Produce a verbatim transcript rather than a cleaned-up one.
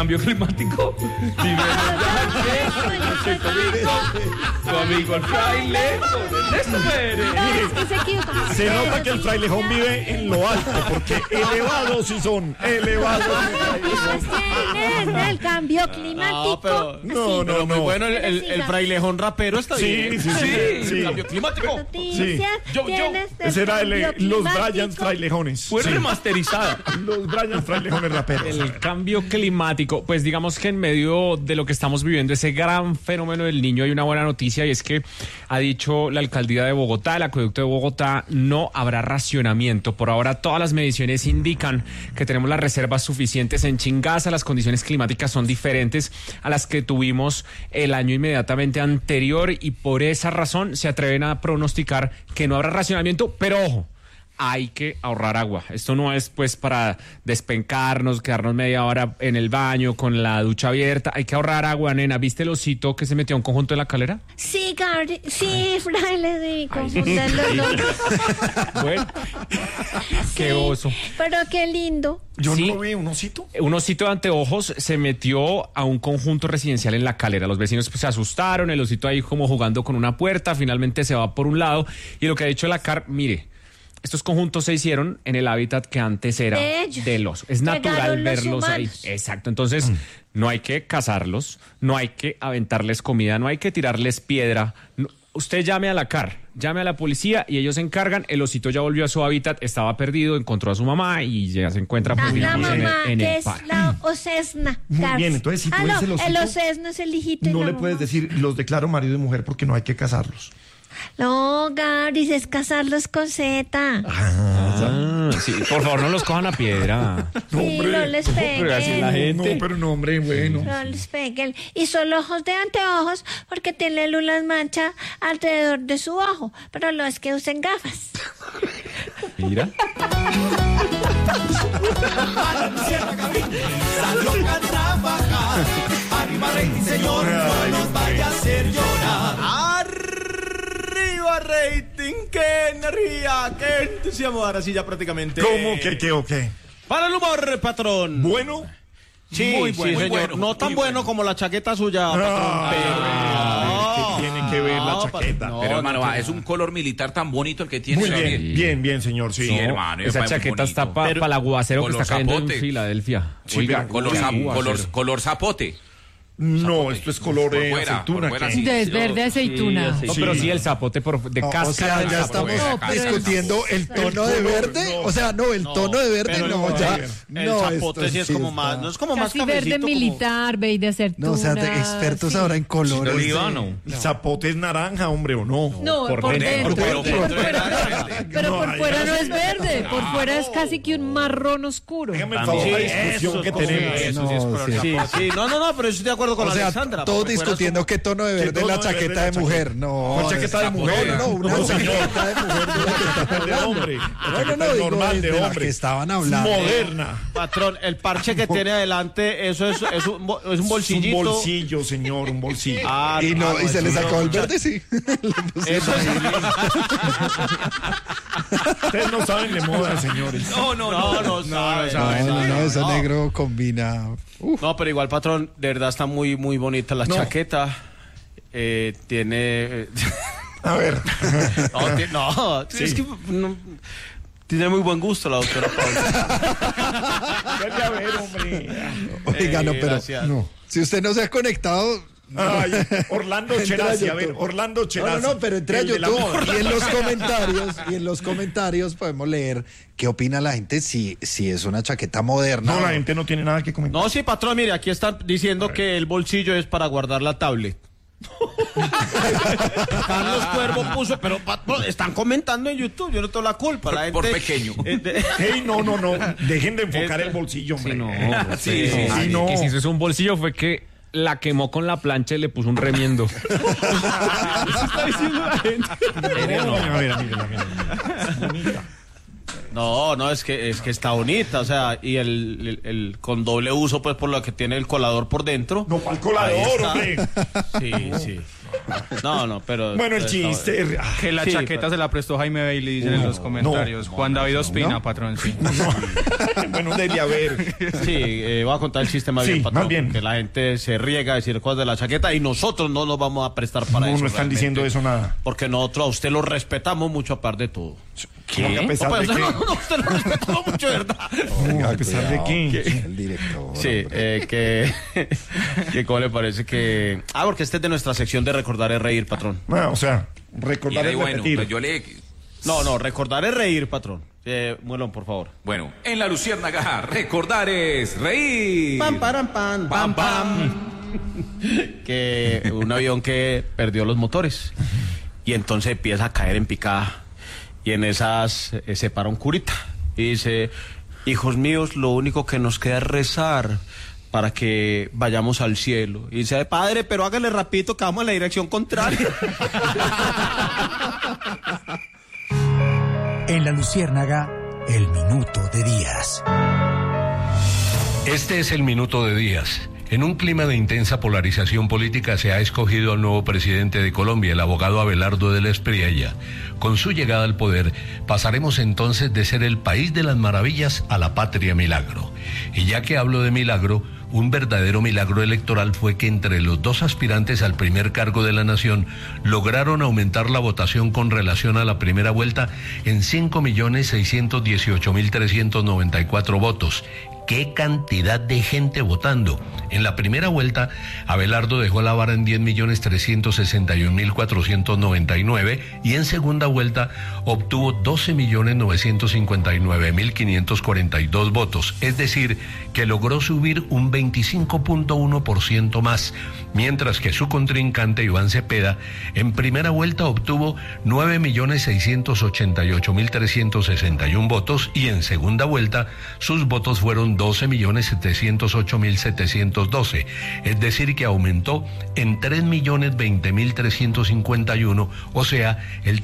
cambio climático. Tu amigo el fraile. Ernesto Pérez. Se nota que el frailejón vive en lo alto, porque elevados sí son, elevados. El cambio climático. No, pero, no, no, pero muy no. bueno el, el, el frailejón rapero está Sí, bien. sí, sí, sí. El cambio climático. Sí. Yo, yo. Ese era el, los Bryans frailejones. Fue remasterizada. Los Bryans frailejones raperos. El cambio climático, pues digamos que en medio de lo que estamos viviendo, ese gran fenómeno del Niño, hay una buena noticia y es que ha dicho la alcaldía de Bogotá, el acueducto de Bogotá, no habrá racionamiento. Por ahora todas las mediciones indican que tenemos las reservas suficientes en Chingaza, las condiciones climáticas son diferentes a las que tuvimos el año inmediatamente anterior y por esa razón se atreven a pronosticar que no habrá racionamiento, pero ojo, hay que ahorrar agua. Esto no es pues para despencarnos, quedarnos media hora en el baño con la ducha abierta. Hay que ahorrar agua, nena. ¿Viste el osito que se metió a un conjunto de la calera? Sí, Gary. Sí, fraile, sí, confundan los dos. Bueno, qué Sí, oso. pero qué lindo. Yo Sí. no vi un osito. Un osito de anteojos se metió a un conjunto residencial en la calera. Los vecinos pues, se asustaron, el osito ahí como jugando con una puerta, finalmente se va por un lado. Y lo que ha dicho la C A R, mire, estos conjuntos se hicieron en el hábitat que antes era De ellos. del oso. Es natural Llegaron los verlos ahí. humanos. Exacto. Entonces, no hay que cazarlos, no hay que aventarles comida, no hay que tirarles piedra. No- usted llame a la C A R, llame a la policía y ellos se encargan. El osito ya volvió a su hábitat, estaba perdido, encontró a su mamá y ya se encuentra La, pues, la digamos, en mamá, el, en que el es parque. la osesna. Muy Gars. bien, entonces, si tú ah, ves no, el osito, el osesno es el hijito. y No la le mamá. puedes decir, los declaro marido y mujer porque no hay que casarlos. No, Garis, es casarlos con Z. Ah, sí, por favor, no los cojan a piedra. Sí, no les Pero así la peguen. gente. No, pero no, hombre, bueno. No les peguen. Y son ojos de anteojos porque tienen unas manchas alrededor de su ojo. Pero no es que usen gafas. Mira. Loca trabajar, arriba rating señor, no nos vaya a hacer llorar. Arriba rating, qué energía, qué entusiasmo. Ahora sí ya prácticamente. ¿Cómo que qué o qué? Para el humor, patrón. Bueno. Sí, Muy sí, bueno, muy señor. bueno, no tan muy bueno, bueno. como la chaqueta suya, patrón. pero- Ah, ¿qué tiene que ver la No, chaqueta? no, Pero hermano, no, va, es un color militar tan bonito el que tiene. Muy ¿sabe? bien, bien, bien, señor, sí. Sí, hermano. Esa muy chaqueta está bonito. para Pero- el aguacero que color está cayendo zapote. en Filadelfia. Sí, Oiga, pero Color, qué zap- aguacero. color, color zapote. No, esto es color Por eh, fuera, aceituna. por fuera, ¿qué? sí. Es verde aceituna. No, pero sí el zapote por, de No, cáscara o sea, del ya zapote. estamos No, pero discutiendo el tono de color, verde. no. O sea, no, el No, tono de verde pero no, el- ya. El no, zapote esto sí es sí como está- más, no es como más Casi verde cafecito, como- militar, beige de aceituna. No, o sea, de expertos sí. ahora en colores. Olivano. ¿El zapote es naranja, hombre, o no? No, Por por, dentro, dentro. pero Por por dentro fuera, era verde. pero No, por ay, fuera no no sé. es verde. Por fuera es casi que un marrón oscuro. Déjame Sí, favor la Sí, discusión eso que es como- tenemos. eso No, sí es color sí. zapote. Sí, no, no, no, pero yo estoy de acuerdo con O sea, Alexandra. todos por fuera es discutiendo qué tono de ¿Qué verde es tono la de verde chaqueta es de la mujer. chaqueta? No, ¿Cuál chaqueta de mujer? No, no, una No, señor. chaqueta de mujer. No, la que estamos de hablando. hombre. La No, no, chaqueta no, es digo, normal de de la hombre. que estaban hablando. Moderna. como- Patrón, el parche que tiene adelante, eso es, es, un, bo- es un bolsillito. Un bolsillo, señor, un bolsillo. Ah, Y, no, ah, y se eso le no, sacó el muchacho. verde, sí. Eso sí. Ustedes no saben de moda, señores. No, no, No, no. no, sabe, No, no, no, ese negro combina. Uf. No, pero igual, patrón, de verdad está muy, muy bonita la No. chaqueta. Eh, tiene. eh, A ver. no, ti- no, es que no, tiene muy buen gusto la doctora Paula. Vete a ver, hombre. Oiga, no, Eh, pero gracias. no. Si usted no se ha conectado. Ay, Orlando Entra Cherasi, a a ver, YouTube. Orlando No, Cherasi. no, no, pero entre a el de la YouTube moda. y en los comentarios, y en los comentarios podemos leer qué opina la gente si, si es una chaqueta moderna. No, o la gente no tiene nada que comentar. No, sí, patrón, mire, aquí están diciendo que el bolsillo es para guardar la tablet. Carlos Cuervo puso, pero patrón, están comentando en YouTube, yo no tengo la culpa. La gente, Por pequeño. eh, de- Hey, no, no, no. Dejen de enfocar Esto- el bolsillo, hombre. Sí, no, Sí, sí, sí, no. Que si eso es un bolsillo fue que la quemó con la plancha y le puso un remiendo. Eso está diciendo la gente. No, a ver, mírala, mírala. Bonita. No, no, es que es que está bonita, o sea, y el, el, el con doble uso, pues por lo que tiene el colador por dentro. No, ¿cuál Ahí colador, está. hombre? Sí, sí. No, no, pero... Bueno, el chiste. ah, Que la Sí, chaqueta pero- se la prestó Jaime Bailey, dicen en los comentarios. Juan David Ospina, patrón, sí. Bueno, debe haber. Sí, eh, voy a contar el chiste más Sí, bien, patrón. más bien. Que la gente se riega a decir cosas de la chaqueta y nosotros no nos vamos a prestar para No, eso. no están realmente. diciendo eso nada. Porque nosotros a usted lo respetamos mucho a par de todo. ¿Qué? ¿A pesar No, de pero qué? usted no, no, usted lo respetamos mucho, de ¿verdad? No, ¿a pesar de qué? El director. Sí, hombre. eh, que, que cómo le parece que... Ah, porque este es de nuestra sección de recordar es reír, patrón. Ah, o sea, recordar Mire, es bueno, repetir. pues yo le... No, no, recordar es reír, patrón. Eh, Muelón, por favor. Bueno, en la Luciérnaga, recordar es reír. Pam, param, pam, pam, pam. Que un avión que perdió los motores y entonces empieza a caer en picada y en esas eh, se para un curita y dice: hijos míos, lo único que nos queda es rezar para que vayamos al cielo. Y dice: padre, pero hágale rapidito que vamos en la dirección contraria. En la Luciérnaga, el minuto de Díaz. Este es el minuto de Díaz. En un clima de intensa polarización política se ha escogido al nuevo presidente de Colombia, el abogado Abelardo de la Espriella. Con su llegada al poder, pasaremos entonces de ser el país de las maravillas a la patria milagro. Y ya que hablo de milagro, un verdadero milagro electoral fue que entre los dos aspirantes al primer cargo de la nación lograron aumentar la votación con relación a la primera vuelta en cinco millones seiscientos dieciocho mil trescientos noventa y cuatro votos. ¡Qué cantidad de gente votando! En la primera vuelta, Abelardo dejó la vara en diez millones trescientos sesenta y un mil cuatrocientos noventa y nueve y en segunda vuelta obtuvo doce millones novecientos cincuenta y nueve mil quinientos cuarenta y dos votos, es decir, que logró subir un veinticinco punto uno por ciento más, mientras que su contrincante Iván Cepeda en primera vuelta obtuvo nueve millones seiscientos ochenta y ocho mil trescientos sesenta y uno votos y en segunda vuelta sus votos fueron doce millones setecientos ocho mil setecientos doce, es decir que aumentó en tres millones veinte mil trescientos cincuenta y uno, o sea, el